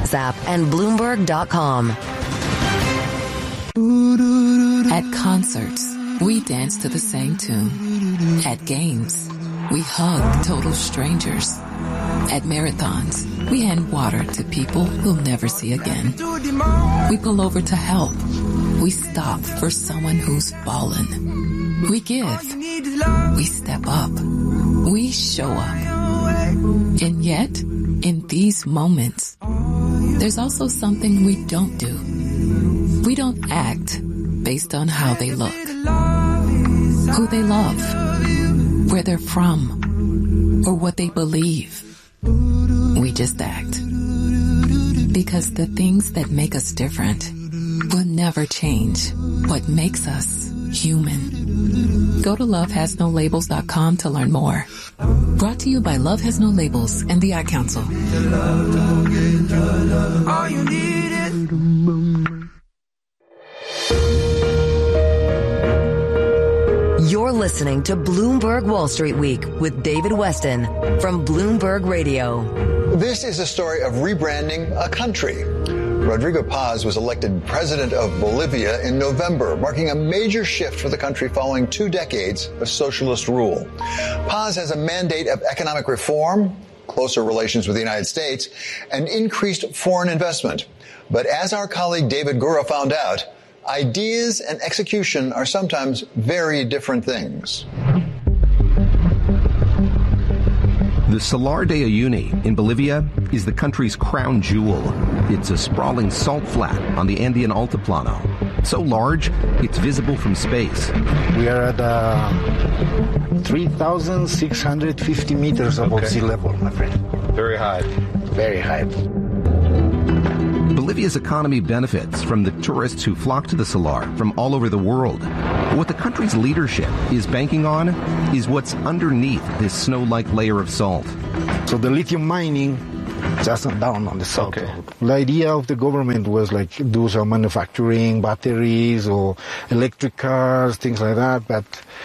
Maps app and Bloomberg.com. At concerts, we dance to the same tune. At games, we hug total strangers. At marathons, we hand water to people we'll never see again. We pull over to help. We stop for someone who's fallen. We give. We step up. We show up. And yet, in these moments, there's also something we don't do. We don't act based on how they look, who they love, where they're from, or what they believe. We just act. Because the things that make us different will never change what makes us human. Go to lovehasnolabels.com to learn more. Brought to you by Love Has No Labels and the Ad Council. All you need is You're listening to Bloomberg Wall Street Week with David Weston from Bloomberg Radio. This is a story of rebranding a country. Rodrigo Paz was elected president of Bolivia in November, marking a major shift for the country following 2 decades of socialist rule. Paz has a mandate of economic reform, closer relations with the United States, and increased foreign investment. But as our colleague David Gura found out, ideas and execution are sometimes very different things. The Salar de Uyuni in Bolivia is the country's crown jewel. It's a sprawling salt flat on the Andean Altiplano. So large, it's visible from space. We are at 3,650 meters above sea level, my friend. Very high. Very high. Bolivia's economy benefits from the tourists who flock to the Salar from all over the world. What the country's leadership is banking on is what's underneath this snow-like layer of salt. So the lithium mining just down on the south. Okay. The idea of the government was like do some manufacturing, batteries or electric cars, things like that. But,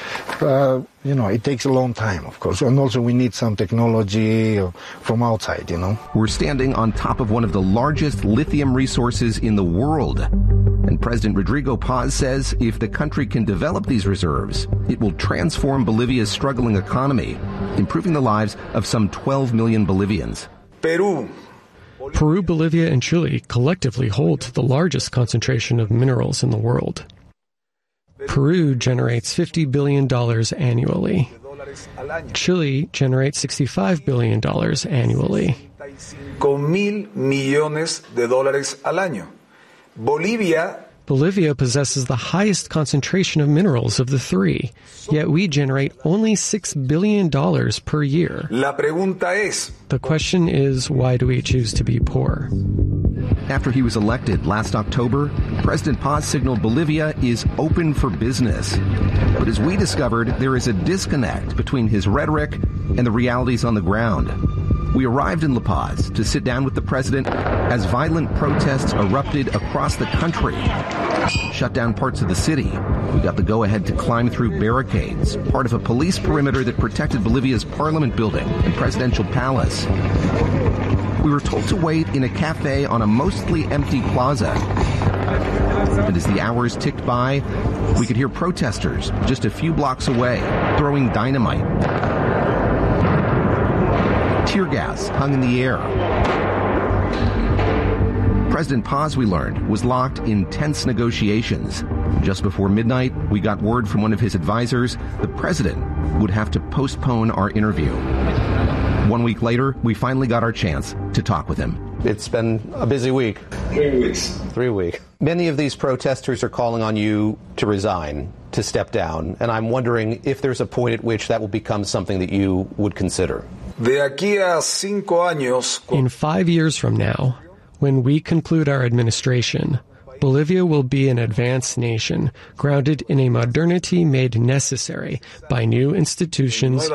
it takes a long time, of course. And also we need some technology from outside, We're standing on top of one of the largest lithium resources in the world. And President Rodrigo Paz says if the country can develop these reserves, it will transform Bolivia's struggling economy, improving the lives of some 12 million Bolivians. Peru, Bolivia, and Chile collectively hold the largest concentration of minerals in the world. Peru generates $50 billion annually. Chile generates $65 billion annually. $1,000 millones al año. Bolivia possesses the highest concentration of minerals of the three, yet we generate only $6 billion per year. The question is, why do we choose to be poor? After he was elected last October, President Paz signaled Bolivia is open for business. But as we discovered, there is a disconnect between his rhetoric and the realities on the ground. We arrived in La Paz to sit down with the president as violent protests erupted across the country, shut down parts of the city. We got the go-ahead to climb through barricades, part of a police perimeter that protected Bolivia's parliament building and presidential palace. We were told to wait in a cafe on a mostly empty plaza. And as the hours ticked by, we could hear protesters just a few blocks away throwing dynamite. Tear gas hung in the air. President Paz, we learned, was locked in tense negotiations. Just before midnight, we got word from one of his advisors the president would have to postpone our interview. 1 week later, we finally got our chance to talk with him. It's been a busy week. 3 weeks. 3 weeks. Many of these protesters are calling on you to resign, to step down, and I'm wondering if there's a point at which that will become something that you would consider. In 5 years from now, when we conclude our administration, Bolivia will be an advanced nation, grounded in a modernity made necessary by new institutions,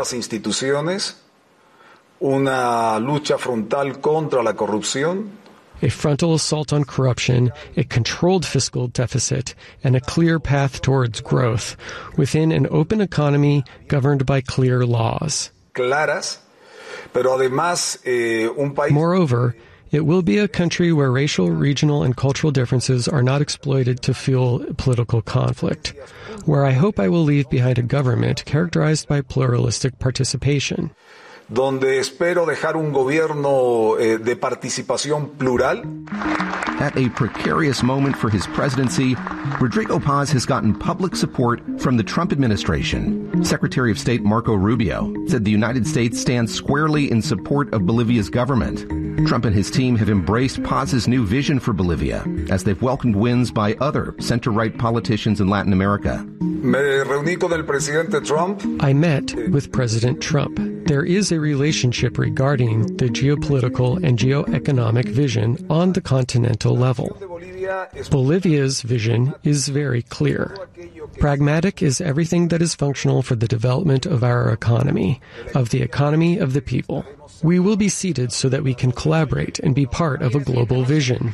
una lucha frontal contra la corrupción, a frontal assault on corruption, a controlled fiscal deficit, and a clear path towards growth within an open economy governed by clear laws. Claras, pero además, un país. Moreover, It will be a country where racial, regional, and cultural differences are not exploited to fuel political conflict, where I hope I will leave behind a government characterized by pluralistic participation. Donde espero dejar un gobierno de participación plural. At a precarious moment for his presidency, Rodrigo Paz has gotten public support from the Trump administration. Secretary of State Marco Rubio said the United States stands squarely in support of Bolivia's government. Trump and his team have embraced Paz's new vision for Bolivia as they've welcomed wins by other center-right politicians in Latin America. Me reuní con el presidente Trump. I met with President Trump. There is a relationship regarding the geopolitical and geoeconomic vision on the continental level. Bolivia's vision is very clear. Pragmatic is everything that is functional for the development of our economy, of the economy of the people. We will be seated so that we can collaborate and be part of a global vision.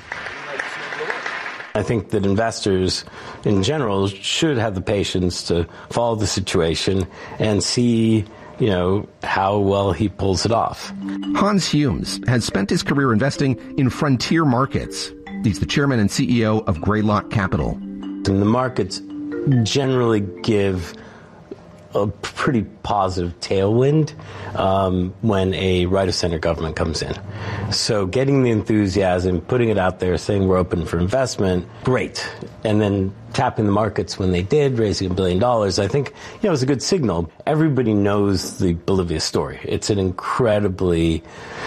I think that investors in general should have the patience to follow the situation and see, how well he pulls it off. Hans Humes has spent his career investing in frontier markets. He's the chairman and CEO of Greylock Capital. And the markets generally give a pretty positive tailwind when a right-of-center government comes in. So getting the enthusiasm, putting it out there, saying we're open for investment, great. And then tapping the markets when they did, raising $1 billion, I think, it was a good signal. Everybody knows the Bolivia story. It's an incredibly,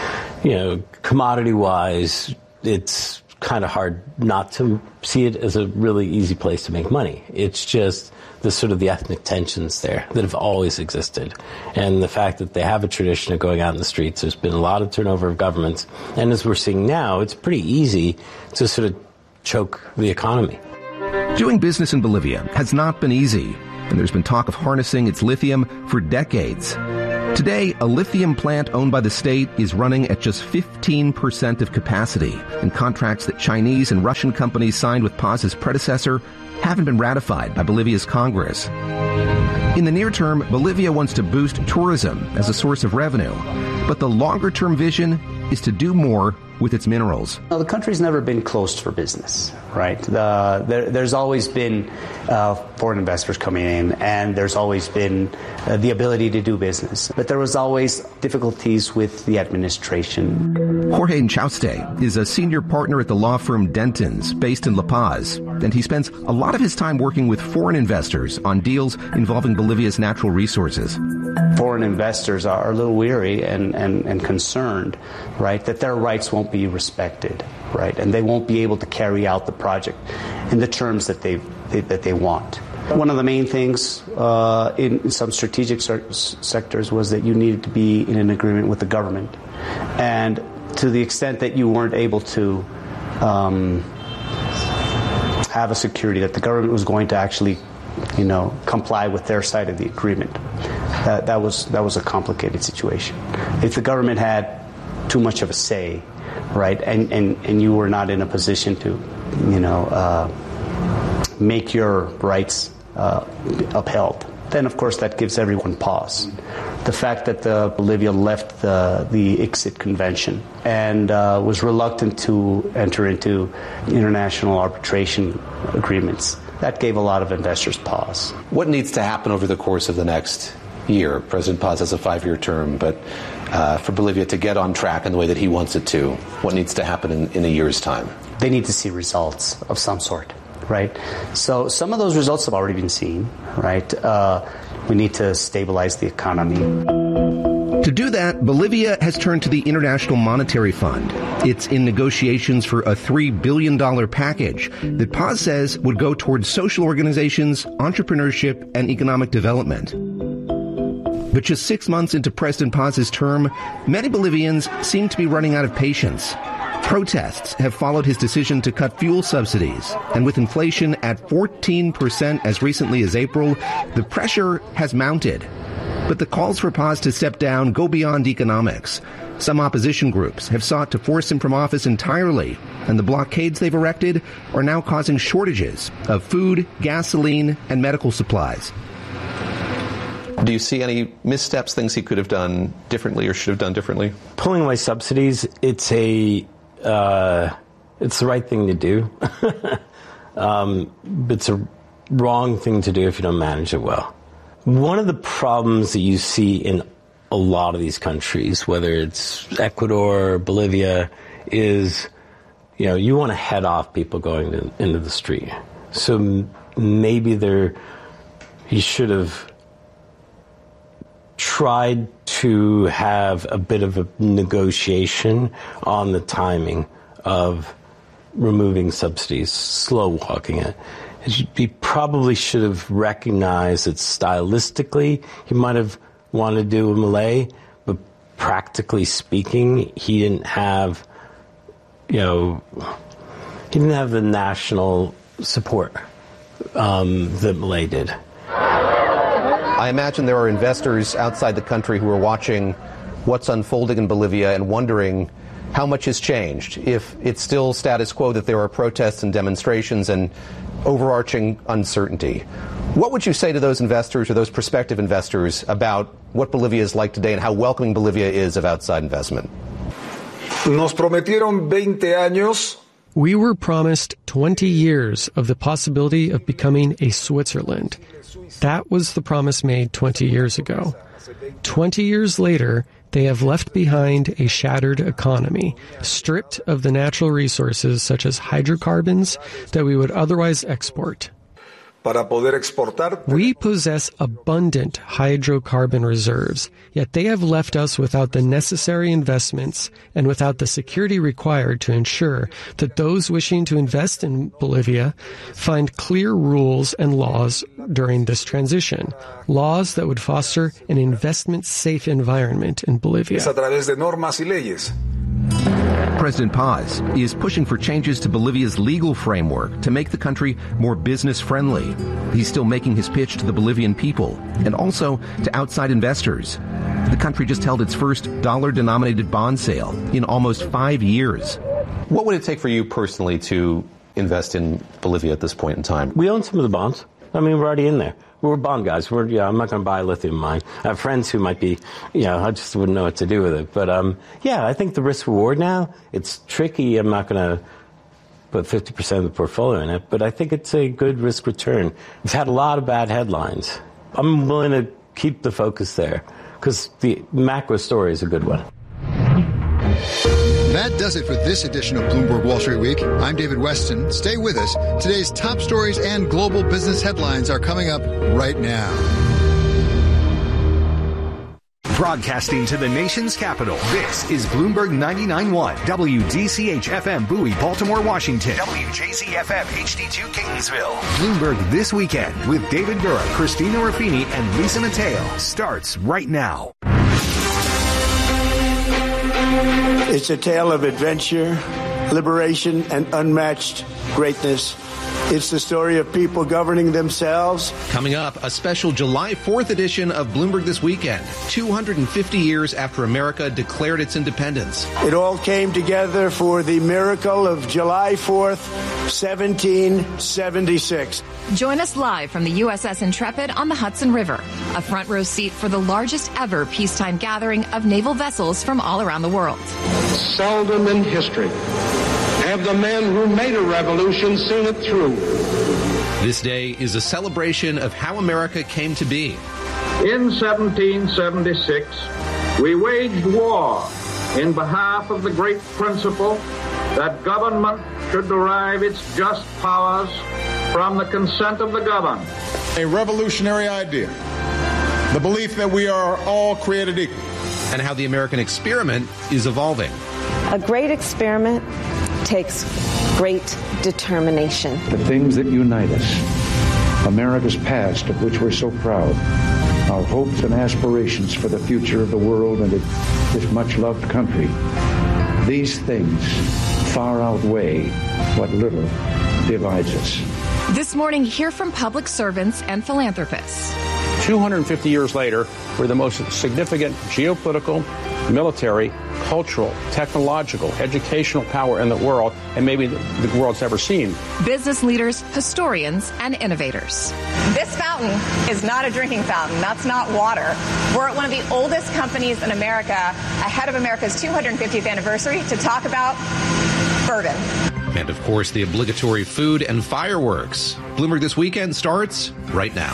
commodity-wise, it's kind of hard not to see it as a really easy place to make money. It's just the ethnic tensions there that have always existed. And the fact that they have a tradition of going out in the streets, there's been a lot of turnover of governments. And as we're seeing now, it's pretty easy to sort of choke the economy. Doing business in Bolivia has not been easy, and there's been talk of harnessing its lithium for decades. Today, a lithium plant owned by the state is running at just 15% of capacity, and contracts that Chinese and Russian companies signed with Paz's predecessor haven't been ratified by Bolivia's Congress. In the near term, Bolivia wants to boost tourism as a source of revenue, but the longer-term vision is to do more with its minerals. The country's never been closed for business, right? There's always been foreign investors coming in, and there's always been the ability to do business. But there was always difficulties with the administration. Jorge Nchauste is a senior partner at the law firm Dentons, based in La Paz, and he spends a lot of his time working with foreign investors on deals involving Bolivia's natural resources. Foreign investors are a little weary and concerned, right, that their rights won't be respected, right, and they won't be able to carry out the project in the terms that they want. One of the main things in some strategic sectors was that you needed to be in an agreement with the government, and to the extent that you weren't able to have a security that the government was going to actually, comply with their side of the agreement, that was a complicated situation. If the government had too much of a say, right, and you were not in a position to, make your rights upheld, then of course that gives everyone pause. The fact that Bolivia left the ICSID convention and was reluctant to enter into international arbitration agreements, that gave a lot of investors pause. What needs to happen over the course of the next year? President Paz has a 5-year term, but for Bolivia to get on track in the way that he wants it to, what needs to happen in a year's time? They need to see results of some sort, right? So some of those results have already been seen, right? We need to stabilize the economy. To do that, Bolivia has turned to the International Monetary Fund. It's in negotiations for a $3 billion package that Paz says would go towards social organizations, entrepreneurship, and economic development. But just 6 months into President Paz's term, many Bolivians seem to be running out of patience. Protests have followed his decision to cut fuel subsidies, and with inflation at 14% as recently as April, the pressure has mounted. But the calls for Paz to step down go beyond economics. Some opposition groups have sought to force him from office entirely, and the blockades they've erected are now causing shortages of food, gasoline, and medical supplies. Do you see any missteps, things he could have done differently or should have done differently? Pulling away subsidies, it's a it's the right thing to do. It's a wrong thing to do if you don't manage it well. One of the problems that you see in a lot of these countries, whether it's Ecuador or Bolivia, is, you want to head off people going into the street. So maybe he should have tried to have a bit of a negotiation on the timing of removing subsidies, slow walking it. He probably should have recognized that stylistically he might have wanted to do a Milei, but practically speaking, he didn't have, the national support that Milei did. I imagine there are investors outside the country who are watching what's unfolding in Bolivia and wondering how much has changed. If it's still status quo, that there are protests and demonstrations and overarching uncertainty. What would you say to those investors or those prospective investors about what Bolivia is like today and how welcoming Bolivia is of outside investment? Nos prometieron 20 años. We were promised 20 years of the possibility of becoming a Switzerland. That was the promise made 20 years ago. 20 years later, they have left behind a shattered economy, stripped of the natural resources such as hydrocarbons that we would otherwise export. Para poder exportar. We possess abundant hydrocarbon reserves, yet they have left us without the necessary investments and without the security required to ensure that those wishing to invest in Bolivia find clear rules and laws during this transition, laws that would foster an investment-safe environment in Bolivia. A través de normas y leyes. President Paz is pushing for changes to Bolivia's legal framework to make the country more business-friendly. He's still making his pitch to the Bolivian people and also to outside investors. The country just held its first dollar-denominated bond sale in almost 5 years. What would it take for you personally to invest in Bolivia at this point in time? We own some of the bonds. I mean, we're already in there. We're bond guys. I'm not going to buy a lithium mine. I have friends who might be, I just wouldn't know what to do with it. But, I think the risk reward now, it's tricky. I'm not going to put 50% of the portfolio in it, but I think it's a good risk return. We've had a lot of bad headlines. I'm willing to keep the focus there because the macro story is a good one. That does it for this edition of Bloomberg Wall Street Week. I'm David Weston. Stay with us. Today's top stories and global business headlines are coming up right now. Broadcasting to the nation's capital, this is Bloomberg 99.1, WDCH-FM Bowie, Baltimore, Washington, WJZ-FM HD2 Catonsville. Bloomberg This Weekend with David Gura, Christina Ruffini, and Lisa Mateo starts right now. It's a tale of adventure, liberation, and unmatched greatness. It's the story of people governing themselves. Coming up, a special July 4th edition of Bloomberg This Weekend, 250 years after America declared its independence. It all came together for the miracle of July 4th, 1776. Join us live from the USS Intrepid on the Hudson River, a front row seat for the largest ever peacetime gathering of naval vessels from all around the world. Seldom in history have the men who made a revolution seen it through. This day is a celebration of how America came to be. In 1776, we waged war in behalf of the great principle that government should derive its just powers from the consent of the governed. A revolutionary idea, the belief that we are all created equal. And how the American experiment is evolving. A great experiment takes great determination. The things that unite us, America's past of which we're so proud, our hopes and aspirations for the future of the world and this much-loved country, these things far outweigh what little divides us. This morning, hear from public servants and philanthropists. 250 years later, we're the most significant geopolitical, military, cultural, technological, educational power in the world, and maybe the world's ever seen. Business leaders, historians, and innovators. This fountain is not a drinking fountain. That's not water. We're at one of the oldest companies in America, ahead of America's 250th anniversary, to talk about bourbon. And, of course, the obligatory food and fireworks. Bloomberg This Weekend starts right now.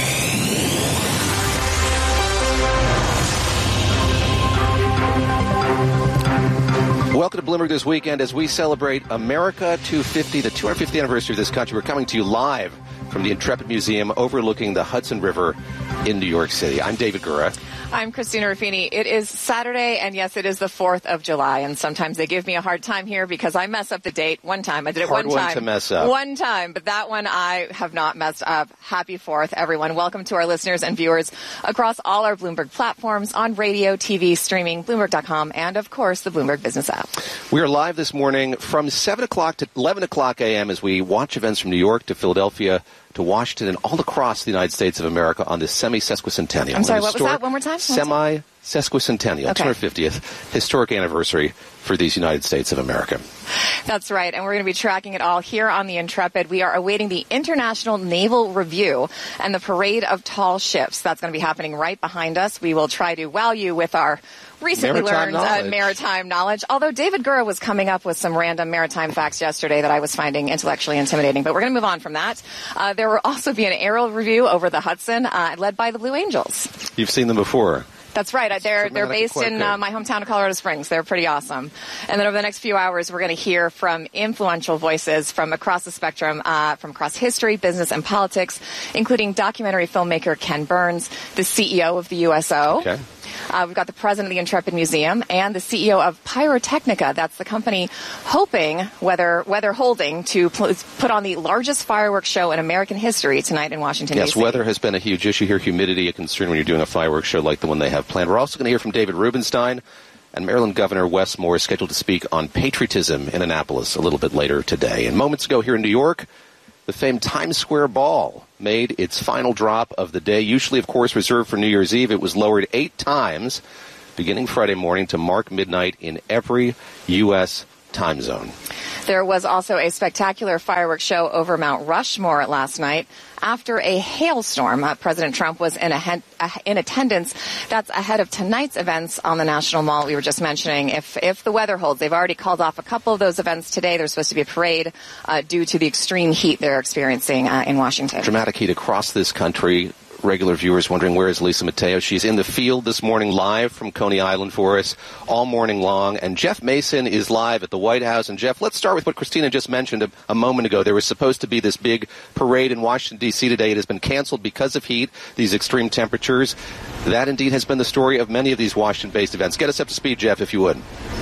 Welcome to Bloomberg This Weekend as we celebrate America 250, the 250th anniversary of this country. We're coming to you live from the Intrepid Museum overlooking the Hudson River in New York City. I'm David Gura. I'm Christina Ruffini. It is Saturday, and yes, it is the 4th of July, and sometimes they give me a hard time here because I mess up the date one time. I did it one time. Hard one to mess up. One time, but that one I have not messed up. Happy 4th, everyone. Welcome to our listeners and viewers across all our Bloomberg platforms on radio, TV, streaming, Bloomberg.com, and, of course, the Bloomberg Business app. We are live this morning from 7 o'clock to 11 o'clock a.m. as we watch events from New York to Philadelphia to Washington and all across the United States of America on this semi-sesquicentennial. I'm sorry, what was that? One more time? Semi-sesquicentennial, okay. 250th historic anniversary for these United States of America. That's right, and we're going to be tracking it all here on the Intrepid. We are awaiting the International Naval Review and the Parade of Tall Ships. That's going to be happening right behind us. We will try to wow you with our recently learned maritime knowledge, although David Gura was coming up with some random maritime facts yesterday that I was finding intellectually intimidating. But we're going to move on from that. There will also be an aerial review over the Hudson led by the Blue Angels. You've seen them before. That's right. They're based in my hometown of Colorado Springs. They're pretty awesome. And then over the next few hours, we're going to hear from influential voices from across the spectrum, from across history, business, and politics, including documentary filmmaker Ken Burns, the CEO of the USO. Okay. We've got the president of the Intrepid Museum and the CEO of Pyrotechnica. That's the company hoping, weather holding, to put on the largest fireworks show in American history tonight in Washington, D.C. Yes, weather has been a huge issue here. Humidity, a concern when you're doing a fireworks show like the one they have planned. We're also going to hear from David Rubenstein and Maryland Governor Wes Moore is scheduled to speak on patriotism in Annapolis a little bit later today. And moments ago here in New York, the famed Times Square Ball made its final drop of the day. Usually, of course, reserved for New Year's Eve. It was lowered 8 times beginning Friday morning to mark midnight in every U.S. time zone. There was also a spectacular fireworks show over Mount Rushmore last night. After a hailstorm, President Trump was in attendance. That's ahead of tonight's events on the National Mall we were just mentioning. If the weather holds, they've already called off a couple of those events today. There's supposed to be a parade due to the extreme heat they're experiencing in Washington. Dramatic heat across this country. Regular viewers wondering, where is Lisa Mateo? She's in the field this morning live from Coney Island for us all morning long. And Jeff Mason is live at the White House. And Jeff, let's start with what Christina just mentioned a moment ago. There was supposed to be this big parade in Washington, D.C. today. It has been canceled because of heat, these extreme temperatures. That indeed has been the story of many of these Washington-based events. Get us up to speed, Jeff, if you would.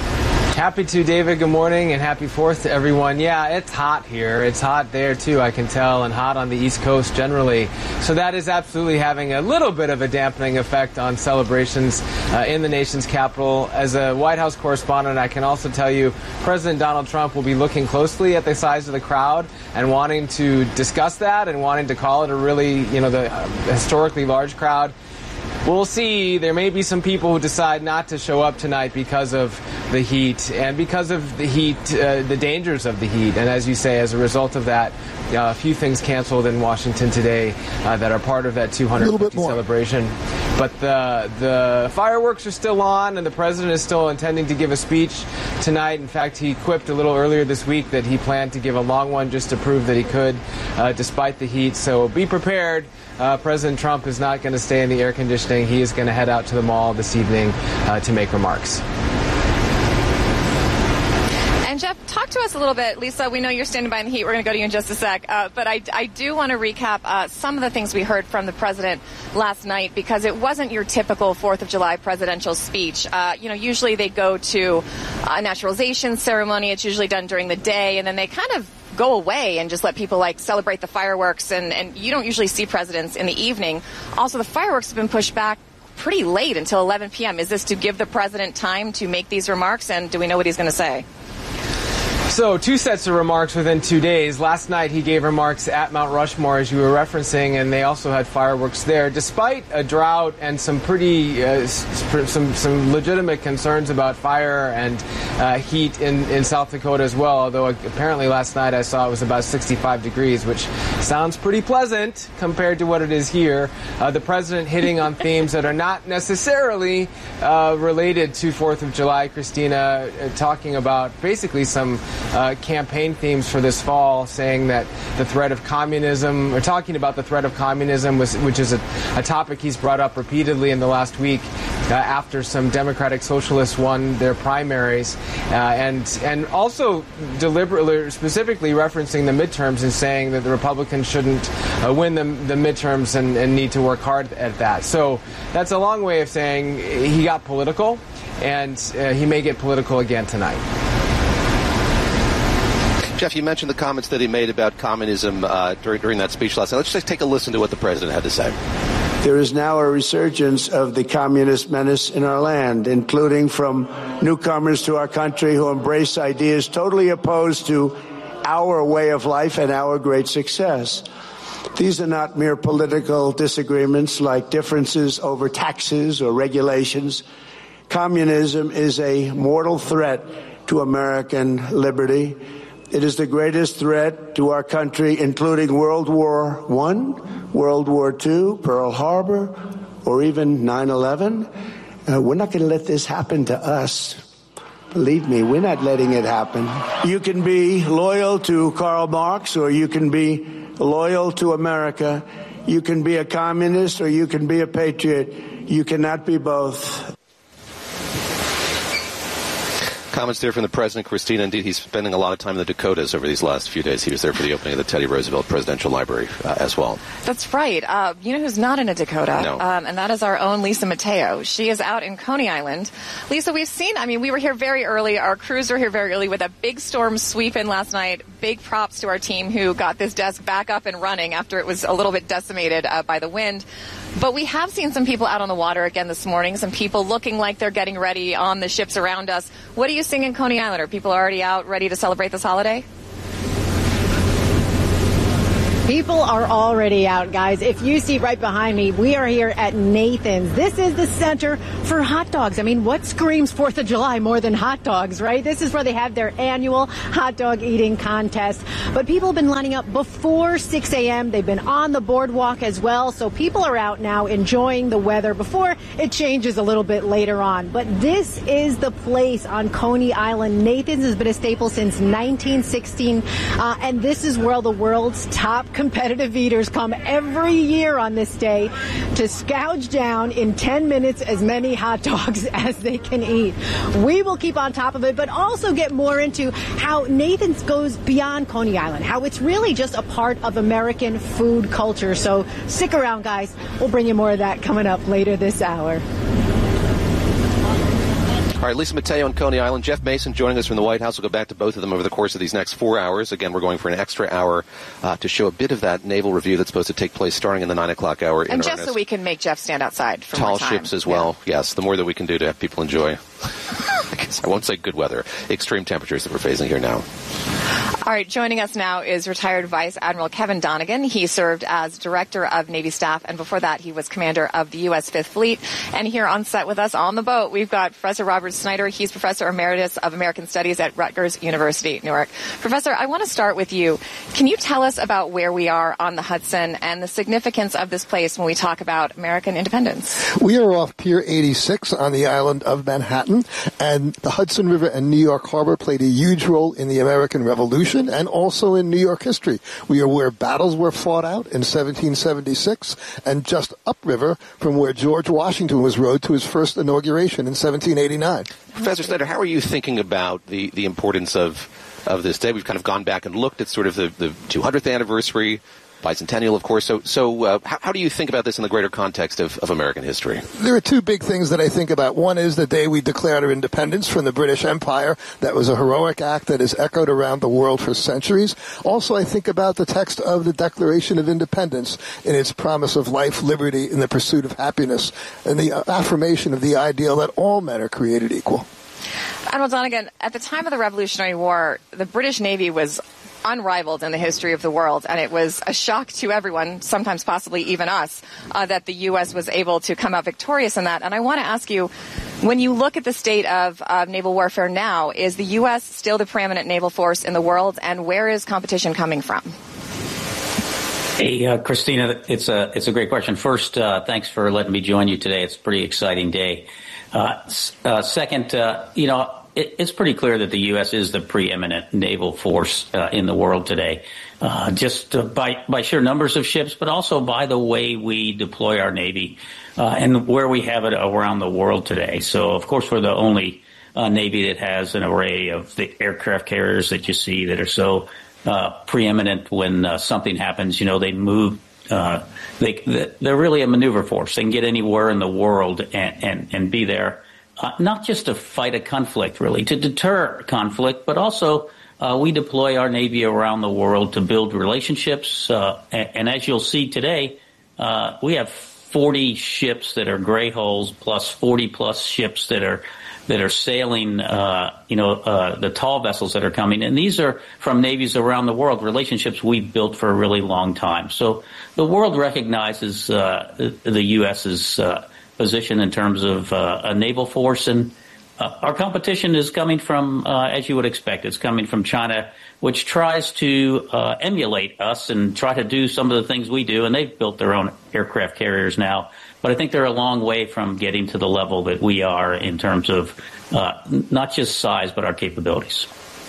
Happy to, David. Good morning and happy 4th to everyone. Yeah, it's hot here. It's hot there, too, I can tell, and hot on the East Coast generally. So that is absolutely having a little bit of a dampening effect on celebrations in the nation's capital. As a White House correspondent, I can also tell you President Donald Trump will be looking closely at the size of the crowd and wanting to discuss that and wanting to call it a really, the historically large crowd. We'll see. There may be some people who decide not to show up tonight because of the heat and because of the heat, the dangers of the heat. And as you say, as a result of that, a few things canceled in Washington today that are part of that 250 celebration. But the fireworks are still on, and the president is still intending to give a speech tonight. In fact, he quipped a little earlier this week that he planned to give a long one just to prove that he could, despite the heat. So be prepared. President Trump is not going to stay in the air conditioning. He is going to head out to the mall this evening to make remarks. And Jeff, talk to us a little bit. Lisa, we know you're standing by in the heat. We're going to go to you in just a sec. But I do want to recap some of the things we heard from the president last night, because it wasn't your typical 4th of July presidential speech. Usually they go to a naturalization ceremony. It's usually done during the day, and then they kind of go away and just let people celebrate the fireworks. And you don't usually see presidents in the evening. Also, the fireworks have been pushed back pretty late until 11 p.m. Is this to give the president time to make these remarks? And do we know what he's going to say? So 2 sets of remarks within 2 days. Last night he gave remarks at Mount Rushmore, as you were referencing, and they also had fireworks there. Despite a drought and some pretty some legitimate concerns about fire and heat in South Dakota as well, although apparently last night I saw it was about 65 degrees, which sounds pretty pleasant compared to what it is here. The president hitting on themes that are not necessarily related to 4th of July. Christina talking about basically some campaign themes for this fall, saying that the threat of communism, or talking about the threat of communism, which is a topic he's brought up repeatedly in the last week after some Democratic Socialists won their primaries, and also deliberately, specifically referencing the midterms and saying that the Republicans shouldn't win the midterms and need to work hard at that. So that's a long way of saying he got political, and he may get political again tonight. Jeff, you mentioned the comments that he made about communism during that speech last night. Let's just take a listen to what the president had to say. There is now a resurgence of the communist menace in our land, including from newcomers to our country who embrace ideas totally opposed to our way of life and our great success. These are not mere political disagreements like differences over taxes or regulations. Communism is a mortal threat to American liberty. It is the greatest threat to our country, including World War I, World War II, Pearl Harbor, or even 9/11. We're not going to let this happen to us. Believe me, we're not letting it happen. You can be loyal to Karl Marx, or you can be loyal to America. You can be a communist, or you can be a patriot. You cannot be both. Comments there from the president, Christina. Indeed, he's spending a lot of time in the Dakotas over these last few days. He was there for the opening of the Teddy Roosevelt Presidential Library as well. That's right. You know who's not in a Dakota? No. And that is our own Lisa Mateo. She is out in Coney Island. Lisa, we were here very early. Our crews were here very early with a big storm sweep in last night. Big props to our team who got this desk back up and running after it was a little bit decimated by the wind. But we have seen some people out on the water again this morning, some people looking like they're getting ready on the ships around us. What are you seeing in Coney Island? Are people already out ready to celebrate this holiday? People are already out, guys. If you see right behind me, we are here at Nathan's. This is the center for hot dogs. I mean, what screams 4th of July more than hot dogs, right? This is where they have their annual hot dog eating contest. But people have been lining up before 6 a.m. They've been on the boardwalk as well. So people are out now enjoying the weather before it changes a little bit later on. But this is the place on Coney Island. Nathan's has been a staple since 1916. And this is where the world's top competitive eaters come every year on this day to scourge down in 10 minutes as many hot dogs as they can eat. We will keep on top of it, but also get more into how Nathan's goes beyond Coney Island, how it's really just a part of American food culture. So stick around, guys. We'll bring you more of that coming up later this hour. All right, Lisa Mateo on Coney Island. Jeff Mason joining us from the White House. We'll go back to both of them over the course of these next 4 hours. Again, we're going for an extra hour to show a bit of that naval review that's supposed to take place starting in the 9 o'clock hour. And just so we can make Jeff stand outside for tall more time. ships as well. Yeah. Yes, the more that we can do to have people enjoy. I guess I won't say good weather. Extreme temperatures that we're facing here now. All right, joining us now is retired Vice Admiral Kevin Donegan. He served as Director of Navy Staff, and before that, he was Commander of the U.S. Fifth Fleet. And here on set with us on the boat, we've got Professor Robert Snyder. He's Professor Emeritus of American Studies at Rutgers University, Newark. Professor, I want to start with you. Can you tell us about where we are on the Hudson and the significance of this place when we talk about American independence? We are off Pier 86 on the island of Manhattan, and the Hudson River and New York Harbor played a huge role in the American Revolution and also in New York history. We are where battles were fought out in 1776 and just upriver from where George Washington was rowed to his first inauguration in 1789. Professor Snyder, how are you thinking about the importance of this day? We've kind of gone back and looked at sort of the 200th anniversary, bicentennial, of course. So how do you think about this in the greater context of American history? There are two big things that I think about. One is the day we declared our independence from the British Empire. That was a heroic act that has echoed around the world for centuries. Also, I think about the text of the Declaration of Independence in its promise of life, liberty, and the pursuit of happiness, and the affirmation of the ideal that all men are created equal. Admiral Donegan, at the time of the Revolutionary War, the British Navy was unrivaled in the history of the world, and it was a shock to everyone, sometimes possibly even us, that the U.S. was able to come out victorious in that. And I want to ask you, when you look at the state of naval warfare now, is the U.S. still the preeminent naval force in the world, and where is competition coming from? Hey, Christina, it's a great question. First, thanks for letting me join you today. It's a pretty exciting day. Second, it's pretty clear that the U.S. is the preeminent naval force in the world today, just by sheer numbers of ships, but also by the way we deploy our Navy and where we have it around the world today. So, of course, we're the only Navy that has an array of the aircraft carriers that you see that are so preeminent. When something happens, they move. They're really a maneuver force. They can get anywhere in the world and be there, not just to fight a conflict, really, to deter conflict, but also we deploy our Navy around the world to build relationships. And as you'll see today, we have 40 ships that are gray hulls plus 40 plus ships that are sailing, the tall vessels that are coming. And these are from navies around the world, relationships we've built for a really long time. So the world recognizes the U.S.'s position in terms of a naval force. And our competition is coming from, as you would expect, it's coming from China, which tries to emulate us and try to do some of the things we do. And they've built their own aircraft carriers now. But I think they're a long way from getting to the level that we are in terms of not just size, but our capabilities.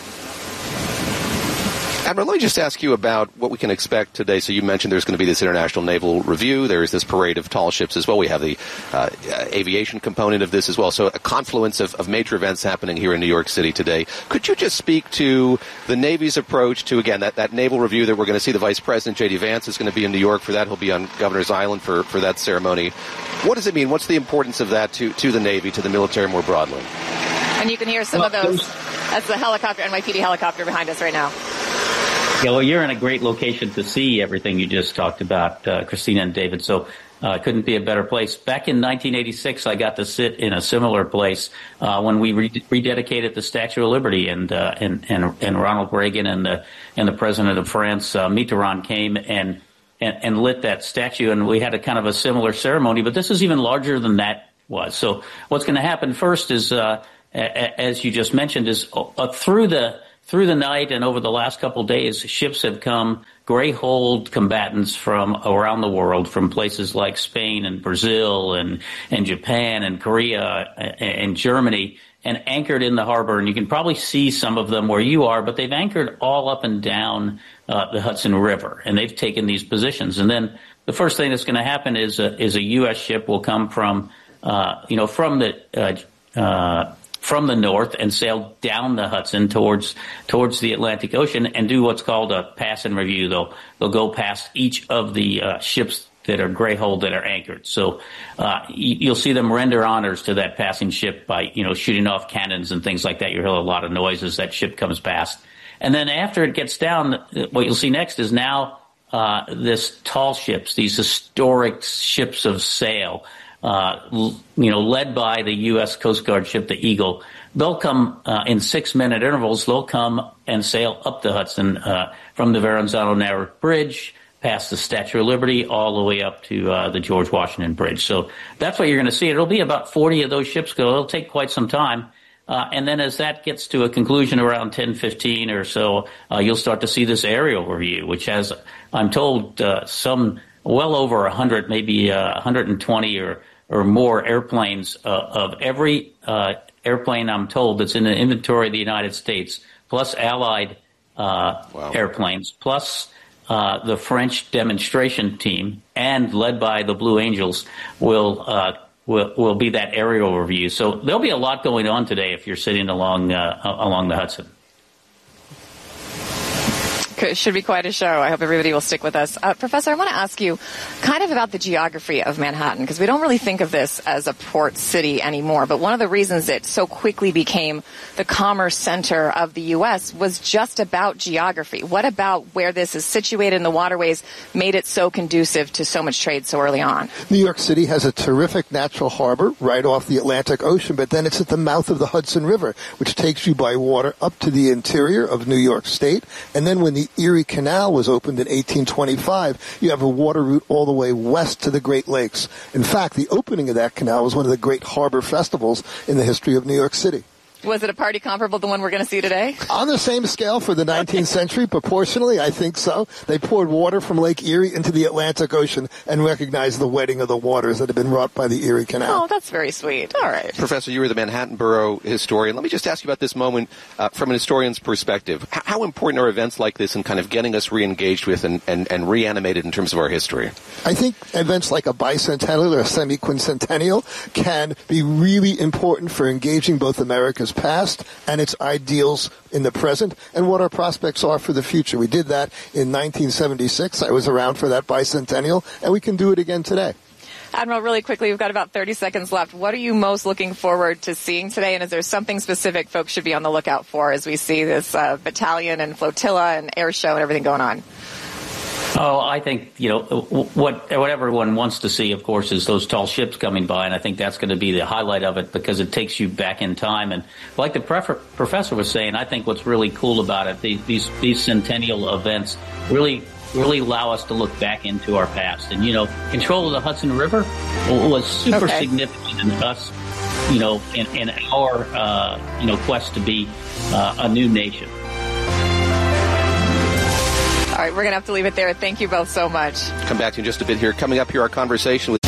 Admiral, let me just ask you about what we can expect today. So you mentioned there's going to be this International Naval Review. There is this parade of tall ships as well. We have the aviation component of this as well. So a confluence of major events happening here in New York City today. Could you just speak to the Navy's approach to, again, that naval review that we're going to see? The Vice President, J.D. Vance, is going to be in New York for that. He'll be on Governor's Island for that ceremony. What does it mean? What's the importance of that to the Navy, to the military more broadly? And you can hear some of those. That's the helicopter, NYPD helicopter behind us right now. Yeah, well, you're in a great location to see everything you just talked about, Christina and David. So couldn't be a better place. Back in 1986, I got to sit in a similar place when we rededicated the Statue of Liberty, and Ronald Reagan and the President of France, Mitterrand, came and lit that statue, and we had a kind of a similar ceremony. But this is even larger than that was. So what's going to happen first is, as you just mentioned, is through the night and over the last couple of days, ships have come, gray-hulled combatants from around the world, from places like Spain and Brazil and Japan and Korea and Germany, and anchored in the harbor. And you can probably see some of them where you are, but they've anchored all up and down the Hudson River, and they've taken these positions. And then the first thing that's going to happen is a U.S. ship will come from the north and sail down the Hudson towards the Atlantic Ocean and do what's called a pass and review. They'll go past each of the ships that are gray-hulled that are anchored. So you'll see them render honors to that passing ship by shooting off cannons and things like that. You'll hear a lot of noise as that ship comes past. And then after it gets down, what you'll see next is now this tall ships, these historic ships of sail, led by the U.S. Coast Guard ship, the Eagle. They'll come in 6-minute intervals. They'll come and sail up the Hudson from the Verrazano Narrows Bridge, past the Statue of Liberty, all the way up to the George Washington Bridge. So that's what you're going to see. It'll be about 40 of those ships go. It'll take quite some time. And then as that gets to a conclusion around 10:15 or so, you'll start to see this aerial review, which has, I'm told, some well over 100, maybe 120 or more airplanes of every airplane, I'm told, that's in the inventory of the United States, plus allied airplanes, plus the French demonstration team, and led by the Blue Angels, will be that aerial review. So there'll be a lot going on today if you're sitting along the Hudson. It should be quite a show. I hope everybody will stick with us. Professor, I want to ask you kind of about the geography of Manhattan, because we don't really think of this as a port city anymore. But one of the reasons it so quickly became the commerce center of the U.S. was just about geography. What about where this is situated in the waterways made it so conducive to so much trade so early on? New York City has a terrific natural harbor right off the Atlantic Ocean, but then it's at the mouth of the Hudson River, which takes you by water up to the interior of New York State. And then when the Erie Canal was opened in 1825, you have a water route all the way west to the Great Lakes. In fact, the opening of that canal was one of the great harbor festivals in the history of New York City. Was it a party comparable to the one we're going to see today? On the same scale for the 19th century, proportionally, I think so. They poured water from Lake Erie into the Atlantic Ocean and recognized the wetting of the waters that had been wrought by the Erie Canal. Oh, that's very sweet. All right. Professor, you were the Manhattan Borough historian. Let me just ask you about this moment from an historian's perspective. How important are events like this in kind of getting us re-engaged with and reanimated in terms of our history? I think events like a bicentennial or a semi-quincentennial can be really important for engaging both America's past and its ideals in the present and what our prospects are for the future. We did that in 1976. I was around for that bicentennial, and we can do it again today. Admiral, really quickly, we've got about 30 seconds left. What are you most looking forward to seeing today, and is there something specific folks should be on the lookout for as we see this battalion and flotilla and air show and everything going on? Oh, I think, what everyone wants to see, of course, is those tall ships coming by, and I think that's going to be the highlight of it because it takes you back in time. And like the professor was saying, I think what's really cool about it, these centennial events really allow us to look back into our past. And, control of the Hudson River was super significant in us, in our, quest to be a new nation. All right, we're going to have to leave it there. Thank you both so much. Come back to you in just a bit here. Coming up here, our conversation with